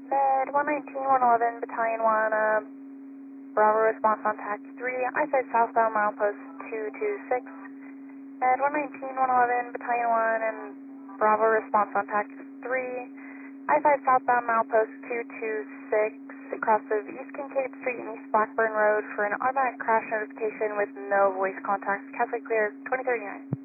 Med 119-111, Battalion 1, Bravo response on TAC 3, eyesight southbound milepost 226. Med 119-111, Battalion 1 and Bravo response on TAC 3, eyesight southbound milepost 226, across of East Kincaid Street and East Blackburn Road for an automatic crash notification with no voice contact. Catholic clear 2039.